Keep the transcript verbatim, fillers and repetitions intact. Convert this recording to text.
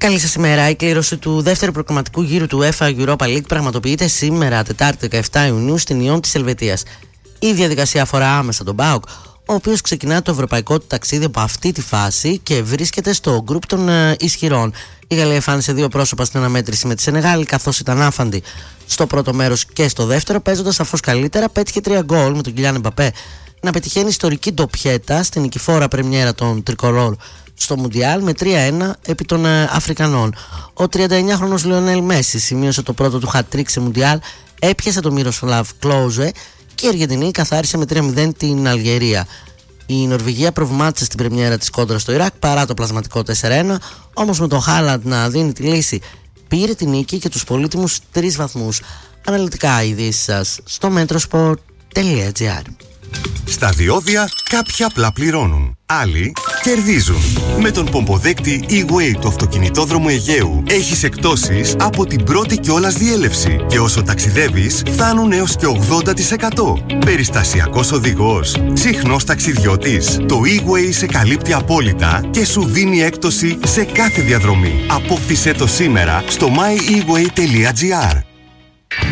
Καλή σας ημέρα. Η κλήρωση του δεύτερου προκριματικού γύρου του UEFA Europa League πραγματοποιείται σήμερα, Τετάρτη δεκαεφτά Ιουνίου, στην Ιόν της Ελβετίας. Η διαδικασία αφορά άμεσα τον ΠΑΟΚ, ο οποίος ξεκινά το ευρωπαϊκό του ταξίδι από αυτή τη φάση και βρίσκεται στο γκρουπ των ε, ισχυρών. Η Γαλλία εμφάνισε δύο πρόσωπα στην αναμέτρηση με τη Σενεγάλη, καθώς ήταν άφαντη στο πρώτο μέρος και στο δεύτερο, παίζοντας σαφώς καλύτερα. Πέτυχε τρία γκολ με τον Κιλιάν Εμπαπέ να πετυχαίνει ιστορική ντοπιέτα στην νικηφόρα πρεμιέρα των Τρικολόρ στο Μουντιάλ με τρία ένα επί των ε, Αφρικανών. Ο τριανταεννιάχρονος Λιονέλ Μέση σημείωσε το πρώτο του hat-trick σε Μουντιάλ, έπιασε τον Μιροσλάβ Κλόουζε και η Αργεντινή καθάρισε με τρία μηδέν την Αλγερία. Η Νορβηγία προβλημάτισε στην πρεμιέρα της κόντρα στο Ιράκ παρά το πλασματικό τέσσερα ένα, όμως με τον Χάλαντ να δίνει τη λύση πήρε τη νίκη και τους πολύτιμους τρεις βαθμούς. Αναλυτικά ειδήσεις σας στο metrosport τελεία gr. Στα διόδια κάποιοι απλά πληρώνουν, άλλοι κερδίζουν. Με τον πομποδέκτη E-Way του αυτοκινητόδρομου Αιγαίου έχεις εκπτώσεις από την πρώτη κιόλας διέλευση και όσο ταξιδεύεις φτάνουν έως και ογδόντα τοις εκατό. Περιστασιακός οδηγός, συχνός ταξιδιώτης. Το E-Way σε καλύπτει απόλυτα και σου δίνει έκπτωση σε κάθε διαδρομή. Απόκτησέ το σήμερα στο my e way τελεία gr.